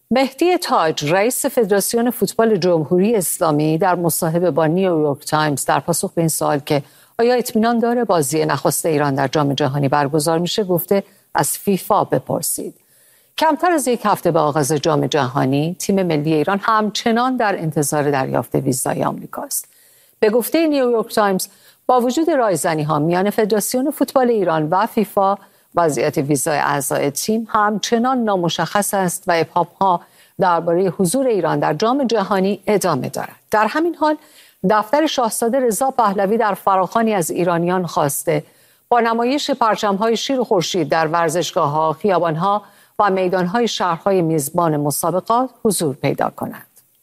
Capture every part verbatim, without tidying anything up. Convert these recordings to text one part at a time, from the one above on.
مهدی تاج، رئیس فدراسیون فوتبال جمهوری اسلامی، در مصاحبه با نیویورک تایمز در پاسخ به این سوال که آیا اطمینان داره بازی نخست ایران در جام جهانی برگزار میشه، گفته از فیفا بپرسید. کمتر از یک هفته به آغاز جام جهانی، تیم ملی ایران همچنان در انتظار دریافت ویزای آمریکاست. به گفته نیویورک تایمز، با وجود رایزنی‌ها میان فدراسیون فوتبال ایران و فیفا، وضعیت ویزای اعضای تیم همچنان نامشخص است و ابهام‌ها درباره حضور ایران در جام جهانی ادامه دارد. در همین حال دفتر شاهزاده رضا پهلوی در فراخوانی از ایرانیان خواسته با نمایش پرچم‌های شیر و خورشید در ورزشگاه‌ها، خیابان‌ها و میدان‌های شهرهای میزبان مسابقات حضور پیدا کنند.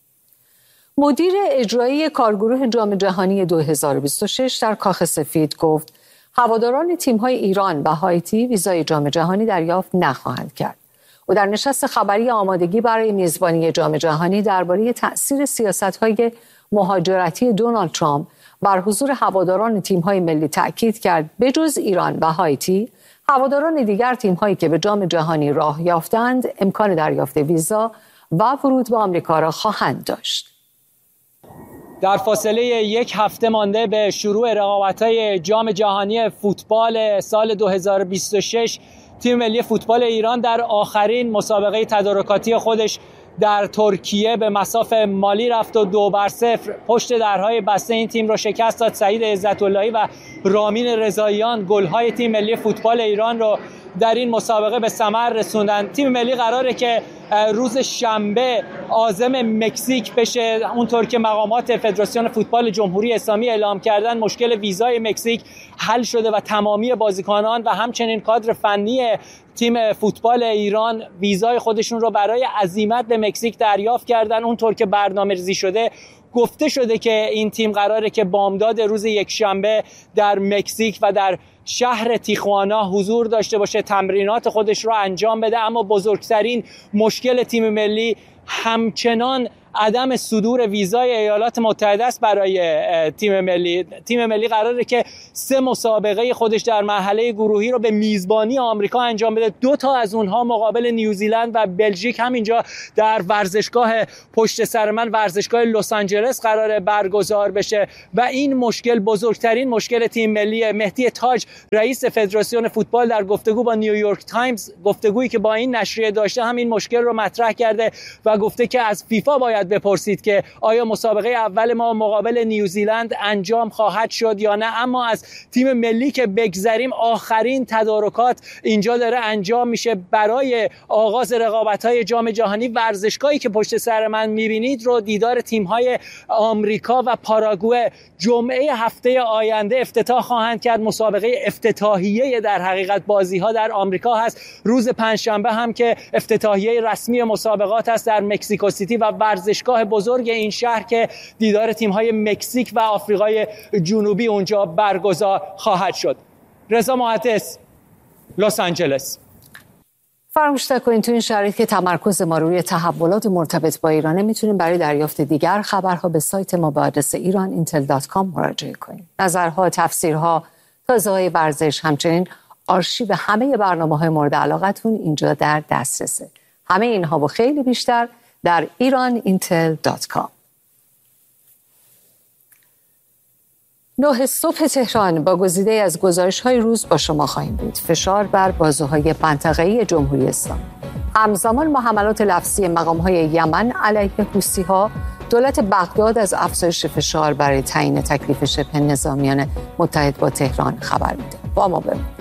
مدیر اجرایی کارگروه جام جهانی دو هزار و بیست و شش در کاخ سفید گفت هواداران تیم‌های ایران و هایتی ویزای جام جهانی دریافت نخواهند کرد. او در نشست خبری آمادگی برای میزبانی جام جهانی درباره تأثیر سیاست‌های مهاجرتی دونالد ترامپ بر حضور هواداران تیم‌های ملی تأکید کرد بجز ایران و هایتی، هواداران دیگر تیم‌هایی که به جام جهانی راه یافتند امکان دریافت ویزا و ورود به آمریکا را خواهند داشت. در فاصله یک هفته مانده به شروع رقابت‌های جام جهانی فوتبال سال دو هزار و بیست و شش، تیم ملی فوتبال ایران در آخرین مسابقه تدارکاتی خودش در ترکیه به مصاف مالی رفت و دو بر صفر پشت درهای بسته این تیم رو شکست داد. سعید عزت‌اللهی و رامین رضاییان گل‌های تیم ملی فوتبال ایران رو در این مسابقه به ثمر رسوندن. تیم ملی قراره که روز شنبه عازم مکزیک بشه. اونطور که مقامات فدراسیون فوتبال جمهوری اسلامی اعلام کردن، مشکل ویزای مکزیک حل شده و تمامی بازیکنان و همچنین کادر فنی تیم فوتبال ایران ویزای خودشون رو برای عزیمت به مکزیک دریافت کردن. اونطور که برنامه‌ریزی شده، گفته شده که این تیم قراره که بامداد روز یکشنبه در مکزیک و در شهر تیخوانا حضور داشته باشه، تمرینات خودش رو انجام بده. اما بزرگترین مشکل تیم ملی همچنان عدم صدور ویزای ایالات متحده است برای تیم ملی. تیم ملی قراره که سه مسابقه خودش در مرحله گروهی رو به میزبانی آمریکا انجام بده. دو تا از اونها مقابل نیوزیلند و بلژیک همینجا در ورزشگاه پشت سر من، ورزشگاه لس آنجلس قراره برگزار بشه و این مشکل بزرگترین مشکل تیم ملی. مهدی تاج، رئیس فدراسیون فوتبال، در گفتگو با نیویورک تایمز، گفتگویی که با این نشریه داشته، همین مشکل رو مطرح کرده و گفته که از فیفا باید بپرسید که آیا مسابقه اول ما مقابل نیوزیلند انجام خواهد شد یا نه. اما از تیم ملی که بگذریم، آخرین تدارکات اینجا داره انجام میشه برای آغاز رقابت‌های جام جهانی. ورزشگاهی که پشت سر من میبینید رو دیدار تیم‌های آمریکا و پاراگوئه جمعه هفته آینده افتتاح خواهند کرد. مسابقه افتتاحیه در حقیقت بازی‌ها در آمریکا هست. روز پنجشنبه هم که افتتاحیه رسمی مسابقات هست در مکزیکو سیتی و ورزشگاه بزرگ این شهر که دیدار تیم‌های مکزیک و آفریقای جنوبی اونجا برگزار خواهد شد. رضا محدث، لس آنجلس. فراموش نکنید تو این شرایط که تمرکز ما روی تحولات مرتبط با ایرانه، میتونیم برای دریافت دیگر خبرها به سایت ما به آدرس ایران اینتل دات کام مراجعه کنید. نظرها، تفسیرها، تازه‌های ورزش، همچنین آرشیو همه برنامه‌های مورد علاقتون اینجا در دسترسه. همه اینها و خیلی بیشتر در ایران اینتل دات کام. نه صبح تهران با گزیده از گزارش‌های روز با شما خواهیم بود. فشار بر بازوهای منطقه‌ای جمهوری اسلامی. همزمان با حملات لفظی مقام‌های یمن علیه حوثی‌ها، دولت بغداد از افزایش فشار برای تعیین تکلیف شبه نظامیان متحد با تهران خبر میده. با ما بمونید.